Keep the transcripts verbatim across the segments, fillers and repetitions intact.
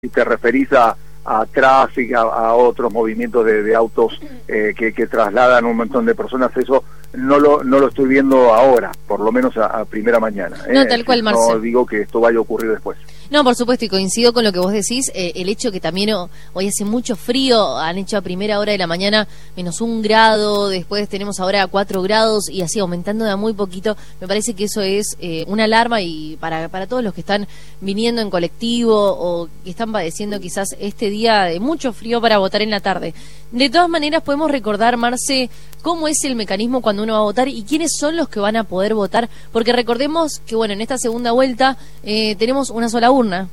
si te referís a, a tráfico, a, a otros movimientos de, de autos eh, que, que trasladan un montón de personas, eso no lo no lo estoy viendo ahora, por lo menos a, a primera mañana. No, eh, tal cual, Marce. No digo que esto vaya a ocurrir después. No, por supuesto, y coincido con lo que vos decís, eh, el hecho que también oh, hoy hace mucho frío, han hecho a primera hora de la mañana menos un grado, después tenemos ahora cuatro grados y así aumentando de a muy poquito, me parece que eso es eh, una alarma y para, para todos los que están viniendo en colectivo o que están padeciendo quizás este día de mucho frío para votar en la tarde. De todas maneras podemos recordar, Marce, cómo es el mecanismo cuando uno va a votar y quiénes son los que van a poder votar, porque recordemos que bueno, en esta segunda vuelta eh, tenemos una sola urna. Urna.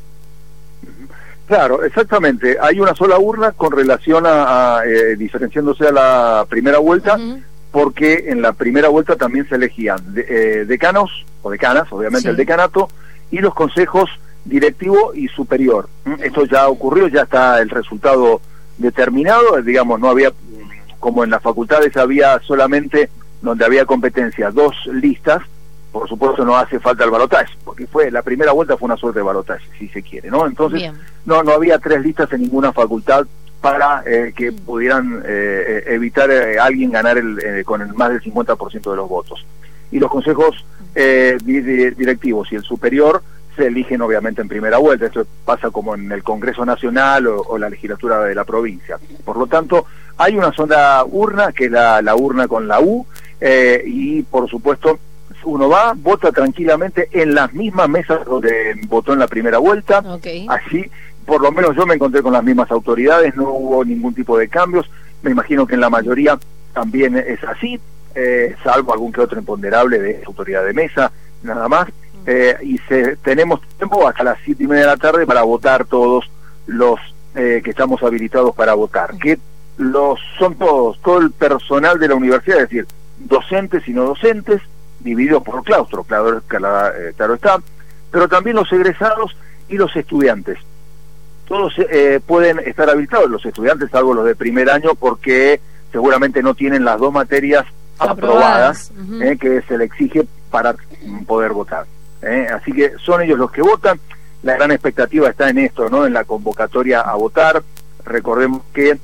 Claro, exactamente. Hay una sola urna con relación a, a eh, diferenciándose a la primera vuelta, uh-huh. porque en la primera vuelta también se elegían de, eh, decanos o decanas, obviamente sí. el decanato, y los consejos directivo y superior. ¿Mm? Esto ya ocurrió, ya está el resultado determinado, digamos, no había, como en las facultades había solamente, donde había competencia, dos listas. Por supuesto no hace falta el balotaje, porque fue la primera vuelta fue una suerte de balotaje, si se quiere, ¿no? Entonces Bien. no no había tres listas en ninguna facultad para eh, que pudieran eh, evitar eh, alguien ganar el, eh, con el más del cincuenta por ciento de los votos. Y los consejos eh, di directivos y el superior se eligen obviamente en primera vuelta. Esto pasa como en el Congreso Nacional o, o la legislatura de la provincia. Por lo tanto, hay una sola urna, que es la, la urna con la U, eh, y por supuesto uno va, vota tranquilamente en las mismas mesas donde votó en la primera vuelta, okay. Así por lo menos yo me encontré con las mismas autoridades, no hubo ningún tipo de cambios, me imagino que en la mayoría también es así, eh, salvo algún que otro imponderable de autoridad de mesa, nada más, eh, y se, tenemos tiempo hasta las siete y media de la tarde para votar todos los eh, que estamos habilitados para votar, que los son todos, todo el personal de la universidad, es decir, docentes y no docentes, divididos por claustro, claro, claro, eh, claro está, pero también los egresados y los estudiantes. Todos eh, pueden estar habilitados, los estudiantes, salvo los de primer año, porque seguramente no tienen las dos materias aprobadas, aprobadas uh-huh. eh, que se le exige para poder votar. Eh. Así que son ellos los que votan. La gran expectativa está en esto, ¿no? En la convocatoria a votar. Recordemos que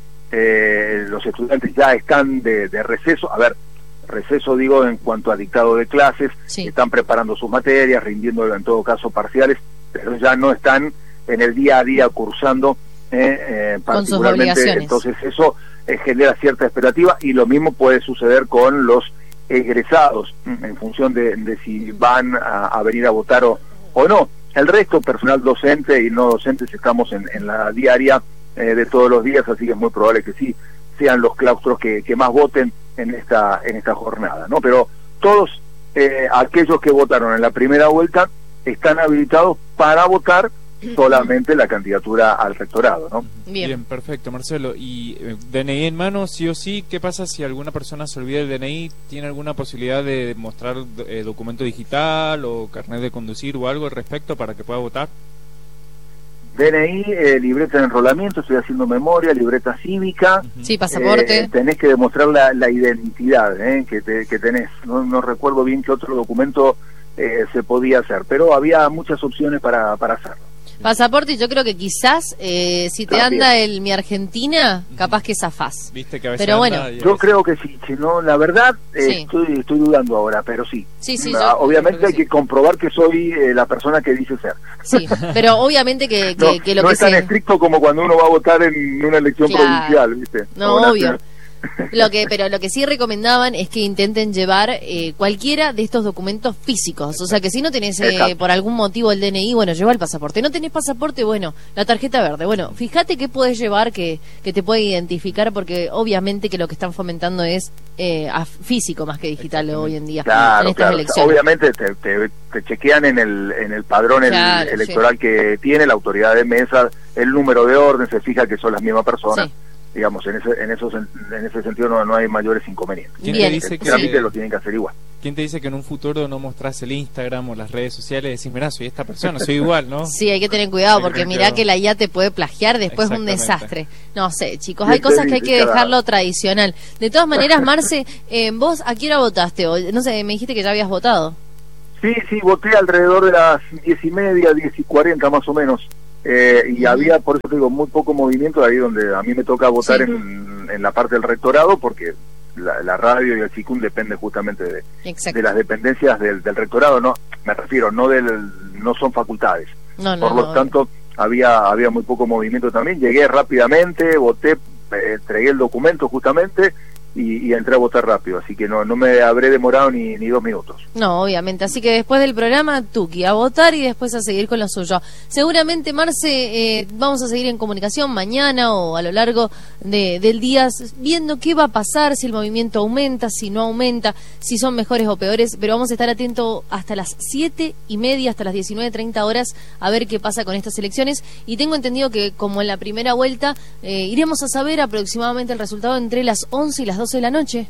eh, los estudiantes ya están de, de receso. A ver, receso digo en cuanto a dictado de clases, sí. Están preparando sus materias, rindiendo en todo caso parciales, pero ya no están en el día a día cursando eh, eh, con sus obligaciones. Entonces eso eh, genera cierta expectativa y lo mismo puede suceder con los egresados en función de, de si van a, a venir a votar o, o no. El resto, personal docente y no docentes, estamos en, en la diaria eh, de todos los días, así que es muy probable que sí sean los claustros que, que más voten en esta en esta jornada, ¿no? Pero todos eh, aquellos que votaron en la primera vuelta están habilitados para votar solamente la candidatura al rectorado, ¿no? Bien, Bien perfecto, Marcelo. ¿Y eh, D N I en mano, sí o sí? ¿Qué pasa si alguna persona se olvida del D N I? ¿Tiene alguna posibilidad de mostrar eh, documento digital o carnet de conducir o algo al respecto para que pueda votar? D N I, eh, libreta de enrolamiento, estoy haciendo memoria, libreta cívica. Sí, pasaporte. Eh, tenés que demostrar la, la identidad eh, que, te, que tenés. No, no recuerdo bien qué otro documento eh, se podía hacer, pero había muchas opciones para, para hacerlo. Pasaporte, y yo creo que quizás eh, si te También. anda el Mi Argentina, capaz que zafás. Viste que a veces pero bueno, yo creo que sí, que no, la verdad eh, sí. estoy, estoy dudando ahora, pero sí. Sí, sí, uh, yo obviamente que hay sí. que comprobar que soy eh, la persona que dice ser. Sí, pero obviamente que, que, no, que lo no que es tan se... estricto como cuando uno va a votar en una elección claro. provincial, ¿viste? No, o obvio. Lo que, pero lo que sí recomendaban es que intenten llevar eh, cualquiera de estos documentos físicos. O sea, que si no tenés eh, por algún motivo el D N I, bueno, lleva el pasaporte. No tenés pasaporte, bueno, la tarjeta verde. Bueno, fíjate qué podés llevar que, que te puede identificar, porque obviamente que lo que están fomentando es eh, a físico más que digital hoy en día. Claro, en estas claro. elecciones. Obviamente te, te, te chequean en el, en el padrón claro, el, electoral sí. que tiene la autoridad de mesa, el número de orden, se fija que son las mismas personas. Sí. Digamos, en ese en esos en ese sentido no, no hay mayores inconvenientes. ¿Quién Bien. te dice el que trámite lo tienen que hacer igual? ¿Quién te dice que en un futuro no mostrás el Instagram o las redes sociales y decís, mirá, soy esta persona, soy igual, ¿no? Sí, hay que tener cuidado, porque mirá que la I A te puede plagiar, después es un desastre. No sé, chicos, hay cosas que hay que dejarlo tradicional. De todas maneras, Marce, eh, ¿vos a qué hora votaste hoy? No sé, me dijiste que ya habías votado. Sí, sí, voté alrededor de las diez y media, diez y cuarenta más o menos. eh, y había, por eso te digo, muy poco movimiento ahí donde a mí me toca votar Sí. en, en la parte del rectorado, porque la, la radio y el SICUM depende justamente de, Exacto. de las dependencias del, del rectorado, no, me refiero, no del, no son facultades. No, no, Por lo no, tanto, había había muy poco movimiento también. Llegué rápidamente, voté, eh, entregué el documento justamente y, y entré a votar rápido. Así que no no me habré demorado ni, ni dos minutos. No, obviamente. Así que después del programa, Tuki, a votar y después a seguir con lo suyo. Seguramente, Marce, eh, vamos a seguir en comunicación mañana o a lo largo de, del día, viendo qué va a pasar, si el movimiento aumenta, si no aumenta, si son mejores o peores, pero vamos a estar atentos hasta las siete y media, hasta las diecinueve treinta horas, a ver qué pasa con estas elecciones. Y tengo entendido que, como en la primera vuelta, eh, iremos a saber aproximadamente el resultado entre las once y las doce de la noche.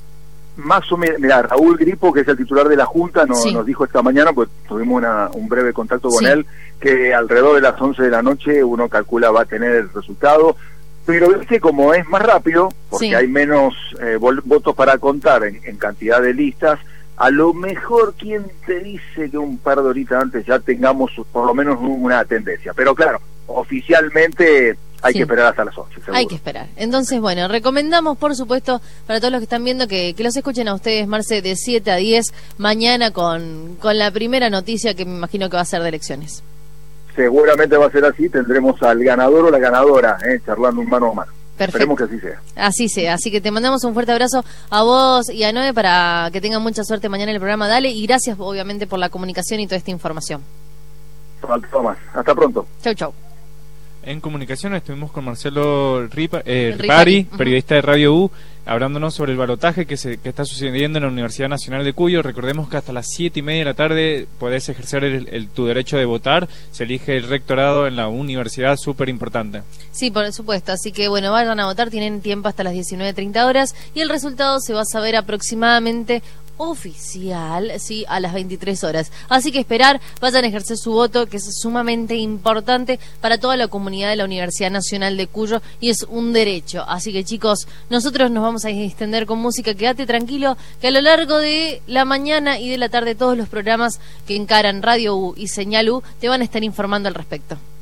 Más o menos, mira, Raúl Gripo, que es el titular de la Junta, nos, Sí. nos dijo esta mañana, pues tuvimos una, un breve contacto con Sí. él, que alrededor de las once de la noche uno calcula va a tener el resultado, pero viste como es más rápido, porque Sí. hay menos eh, vol- votos para contar en, en cantidad de listas, a lo mejor, ¿quién te dice que un par de horitas antes ya tengamos por lo menos una tendencia? Pero claro, oficialmente hay Sí. que esperar hasta las once, seguro. Hay que esperar. Entonces, bueno, recomendamos, por supuesto, para todos los que están viendo, que, que los escuchen a ustedes, Marce, de siete a diez, mañana con, con la primera noticia que me imagino que va a ser de elecciones. Seguramente va a ser así, tendremos al ganador o la ganadora, eh, charlando un mano a mano. Perfecto. Esperemos que así sea. Así sea. Así que te mandamos un fuerte abrazo a vos y a Noé para que tengan mucha suerte mañana en el programa. Dale, y gracias, obviamente, por la comunicación y toda esta información. Faltó más. Hasta pronto. Chau, chau. En comunicación estuvimos con Marcelo Ripa, eh, Ripari, Ripari, ujú. periodista de Radio U, hablándonos sobre el balotaje que, se, que está sucediendo en la Universidad Nacional de Cuyo. Recordemos que hasta las siete y media de la tarde podés ejercer el, el- tu derecho de votar. Se elige el rectorado en la universidad, súper importante. Sí, por supuesto. Así que, bueno, vayan a votar. Tienen tiempo hasta las diecinueve treinta horas. Y el resultado se va a saber aproximadamente oficial, sí, a las veintitrés horas. Así que esperar, vayan a ejercer su voto, que es sumamente importante para toda la comunidad de la Universidad Nacional de Cuyo y es un derecho. Así que, chicos, nosotros nos vamos a extender con música. Quédate tranquilo, que a lo largo de la mañana y de la tarde todos los programas que encaran Radio U y Señal U te van a estar informando al respecto.